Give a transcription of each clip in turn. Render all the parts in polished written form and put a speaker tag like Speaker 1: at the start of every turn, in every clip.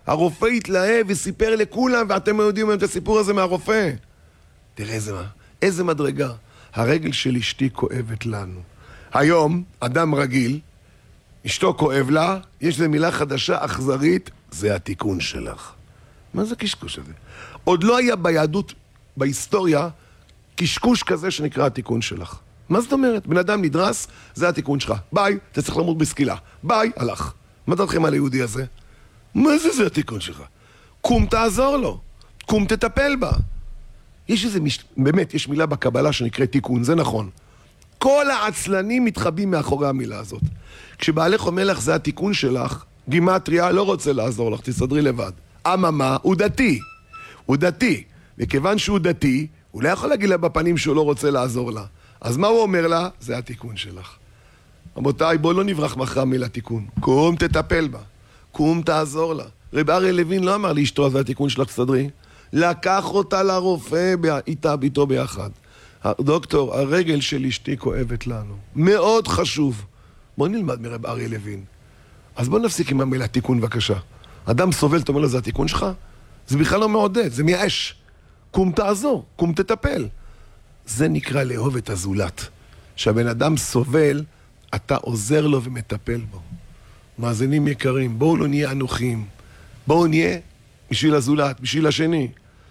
Speaker 1: הרופא התלהב וסיפר לכולם, ואתם יודעים את הסיפור הזה מהרופא. תראה איזה מדרגה. הרגל של אשתי כואבת לנו. היום, אדם רגיל, אשתו כואב לה, יש לזה מילה חדשה, אכזרית, זה התיקון שלך. מה זה קשקוש הזה? עוד לא היה ביהדות, בהיסטוריה, קשקוש כזה שנקרא התיקון שלך. מה זאת אומרת? בן אדם נדרס, זה התיקון שלך. ביי, אתה צריך למות בסקילה. ביי, הלך. מה דעתכם על היהודי הזה? מה זה התיקון שלך? קום תעזור לו. קום תטפל בה. יש איזה, באמת, יש מילה בקבלה שנקראת תיקון, זה נכון. כל העצלנים מתחבאים מאחורי המילה הזאת. כשבעלך אומר לך, זה התיקון שלך, גימטריה לא רוצה לעזור לך, תסדרי לבד. אממה, הוא דתי. הוא דתי. וכיוון שהוא דתי, הוא לא יכול להגיד לה בפנים שהוא לא רוצה לעזור לה. אז מה הוא אומר לה? זה התיקון שלך. רבותיי, בוא לא נברח מאחורי המילה תיקון. קום תטפל בה. קום תעזור לה. רב אריה לוין לא אמר לאשתו, זה התיקון שלך, תסדרי. לקח אותה לרופא איתו ביחד. דוקטור, הרגל של אשתי כואבת לנו. מאוד חשוב. בוא נלמד מרב אריה לוין. אז בוא נפסיק עם המילה תיקון בבקשה. אדם סובל, אתה אומר לו, זה התיקון שלך? זה בכלל לא מעודד, זה מייאש. קום תעזור, קום תטפל. זה נקרא לאהוב את הזולת. שהבן אדם סובל, אתה עוזר לו ומטפל בו. מאזינים יקרים, בואו לא נהיה אנוכיים. בואו נהיה בשביל הזולת, בשביל השני.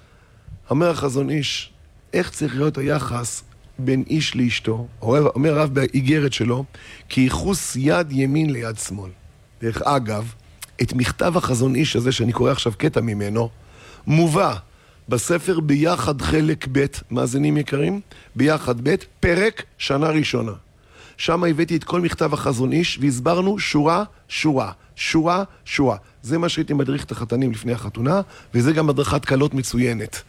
Speaker 1: אומר החזון איש, איך צריך להיות היחס בין איש לאשתו? אומר רב באיגרת שלו, כי ייחוס יד ימין ליד שמאל. דרך אגב, את מכתב החזון איש הזה, שאני קורא עכשיו קטע ממנו, מובא בספר ביחד חלק ב', מאזינים יקרים, ביחד ב', פרק שנה ראשונה. שם הבאתי את כל מכתב החזון איש, והסברנו שורה, שורה, שורה, שורה. זה מה שהייתי מדריך את החתנים לפני החתונה, וזה גם הדרכת קלות מצוינת.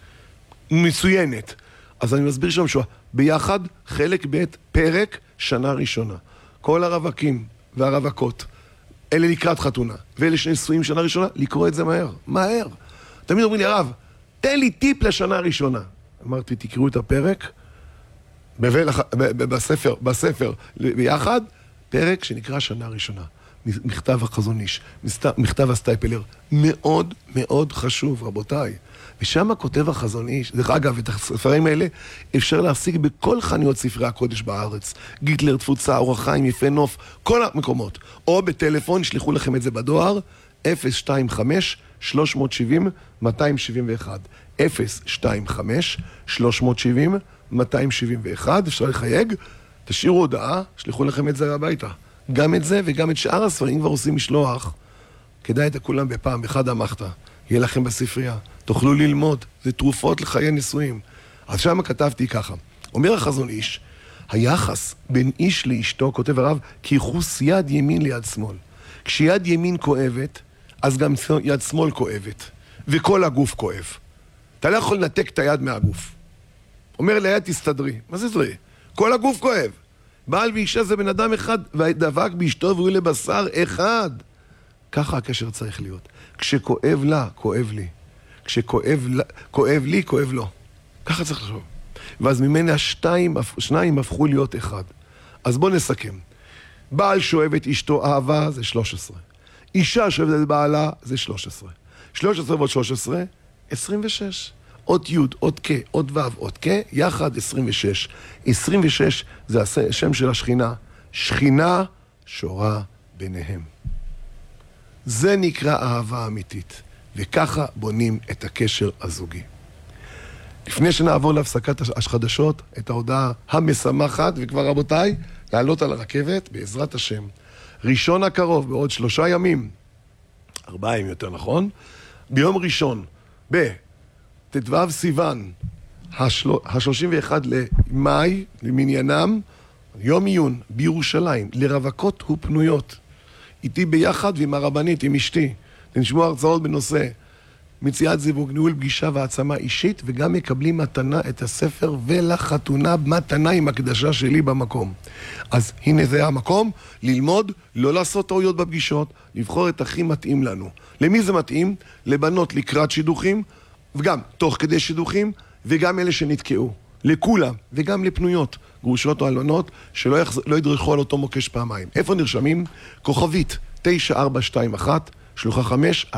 Speaker 1: מצוינת. אז אני מסביר שם שורה. ביחד, חלק ב', פרק שנה ראשונה. כל הרווקים והרווקות, אלה לקראת חתונה, ואלה שנשואים שנה ראשונה, לקרוא את זה מהר. מהר. תמיד אומרים לי, הרב, תן לי טיפ לשנה הראשונה. אמרתי, תקראו את הפרק, בספר, ביחד, פרק שנקרא שנה ראשונה. מכתב החזון איש, מכתב הסטייפלר. מאוד מאוד חשוב, רבותיי. ושם כותב החזון איש. דרך אגב, את הספרים האלה אפשר להשיג בכל חנויות ספרי הקודש בארץ. גיטלר, תפוצה, אור החיים, יפה נוף, כל המקומות. או בטלפון, שלחו לכם את זה בדואר, 025-370-271. 025-370-271. אפשר לחייג, תשאירו הודעה, שלחו לכם את זה הביתה. גם את זה וגם את שאר הספרים כבר עושים משלוח. כדאי את כולם בפעם, אחד המחתה. יהיה לכם בספרייה. תוכלו ללמוד, זה תרופות לחיי נישואים. אז שם כתבתי ככה. אומר החזון איש, היחס בין איש לאשתו, כותב הרב, כי ייחוס יד ימין ליד שמאל. כשיד ימין כואבת, אז גם יד שמאל כואבת. וכל הגוף כואב. אתה לא יכול לנתק את היד מהגוף. אומר ליד תסתדרי. מה זה זה? כל הגוף כואב. בעל ואישה זה בן אדם אחד, והדבק באשתו והוא לבשר אחד. ככה הקשר צריך להיות. כשכואב לה, כואב לי. כשכואב לי, כואב לו. ככה צריך לחשוב. ואז ממנה שניים הפכו להיות אחד. אז בוא נסכם. בעל שאוהב את אשתו אהבה זה 13. אישה שאוהבת את בעלה זה 13. 13 ועוד 13, 26. עוד י', עוד כ', עוד ו', עוד כ', יחד 26. 26 זה השם של השכינה. שכינה שורה ביניהם. זה נקרא אהבה אמיתית. וככה בונים את הקשר הזוגי. לפני שנעבור להפסקת החדשות, את ההודעה המשמחת, וכבר רבותיי, לעלות על הרכבת בעזרת השם. ראשון הקרוב, בעוד 3 ימים, 4 ימים יותר נכון, ביום ראשון, ט"ו סיוון, ה-31 למאי, למניינם, יום עיון בירושלים, לרווקות ופנויות. איתי ביחד ועם הרבנית, עם אשתי. נשמעו הרצאות בנושא מציאת זיווג, ניהול פגישה והעצמה אישית, וגם מקבלים מתנה את הספר ולחתונה מתנה עם הקדשה שלי במקום. אז הנה זה המקום, ללמוד, לא לעשות טעויות בפגישות, לבחור את הכי מתאים לנו. למי זה מתאים? לבנות לקראת שידוכים, וגם תוך כדי שידוכים, וגם אלה שנתקעו. לכולם, וגם לפנויות, גרושות או אלמנות, שלא ידרכו על אותו מוקש פעמיים. איפה נרשמים? כוכבית 9421, שלוחה 5,